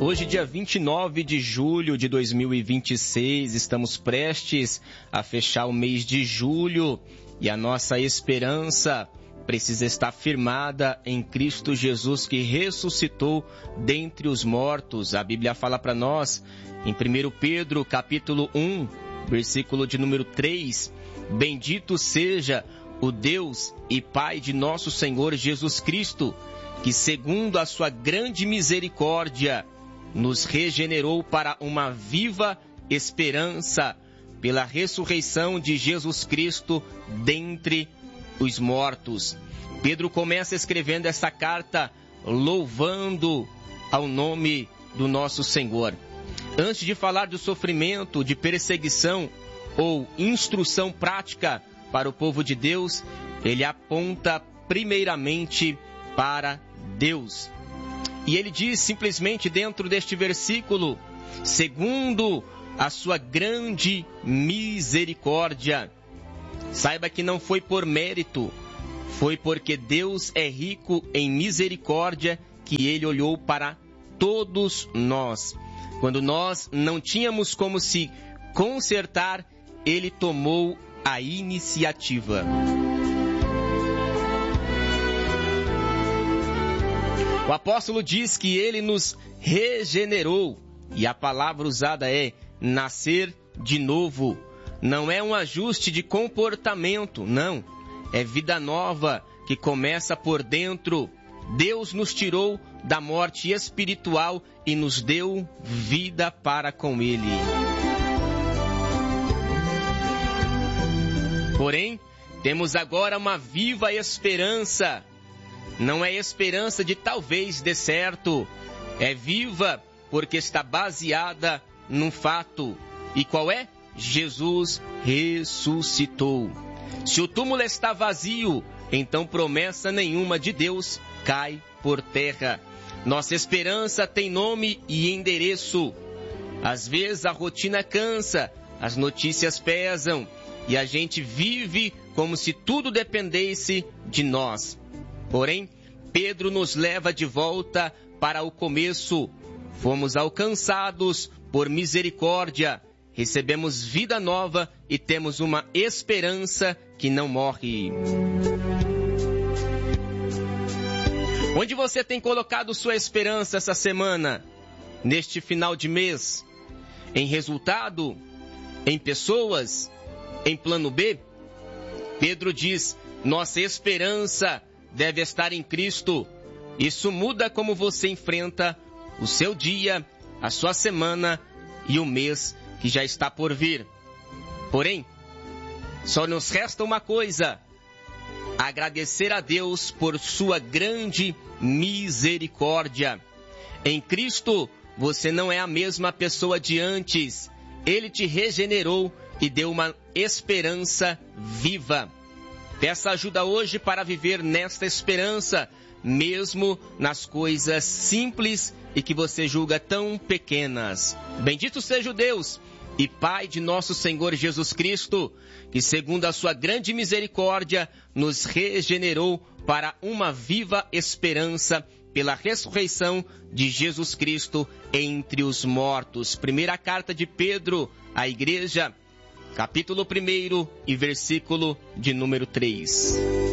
Hoje, dia 29 de julho de 2026, estamos prestes a fechar o mês de julho e a nossa esperança precisa estar firmada em Cristo Jesus, que ressuscitou dentre os mortos. A Bíblia fala para nós, em 1 Pedro, capítulo 1, versículo de número 3, bendito seja o Deus e Pai de nosso Senhor Jesus Cristo, que segundo a sua grande misericórdia, nos regenerou para uma viva esperança pela ressurreição de Jesus Cristo dentre os mortos. Pedro começa escrevendo essa carta louvando ao nome do nosso Senhor. Antes de falar do sofrimento, de perseguição ou instrução prática para o povo de Deus, ele aponta primeiramente para Deus. E ele diz simplesmente dentro deste versículo, segundo a sua grande misericórdia. Saiba que não foi por mérito, foi porque Deus é rico em misericórdia que ele olhou para todos nós. Quando nós não tínhamos como se consertar, ele tomou a iniciativa. O apóstolo diz que ele nos regenerou, e a palavra usada é nascer de novo. Não é um ajuste de comportamento, não. É vida nova que começa por dentro. Deus nos tirou da morte espiritual e nos deu vida para com Ele. Porém, temos agora uma viva esperança. Não é esperança de talvez dê certo. É viva porque está baseada num fato. E qual é? Jesus ressuscitou. Se o túmulo está vazio, então promessa nenhuma de Deus cai por terra. Nossa esperança tem nome e endereço. Às vezes a rotina cansa, as notícias pesam e a gente vive como se tudo dependesse de nós. Porém, Pedro nos leva de volta para o começo. Fomos alcançados por misericórdia. Recebemos vida nova e temos uma esperança que não morre. Onde você tem colocado sua esperança essa semana? Neste final de mês? Em resultado? Em pessoas? Em plano B? Pedro diz, nossa esperança deve estar em Cristo. Isso muda como você enfrenta o seu dia, a sua semana e o mês que já está por vir. Porém, só nos resta uma coisa: agradecer a Deus por sua grande misericórdia. Em Cristo, você não é a mesma pessoa de antes. Ele te regenerou e deu uma esperança viva. Peça ajuda hoje para viver nesta esperança, mesmo nas coisas simples e que você julga tão pequenas. Bendito seja o Deus e Pai de nosso Senhor Jesus Cristo, que segundo a sua grande misericórdia, nos regenerou para uma viva esperança pela ressurreição de Jesus Cristo entre os mortos. Primeira carta de Pedro à igreja, capítulo 1 e versículo de número 3.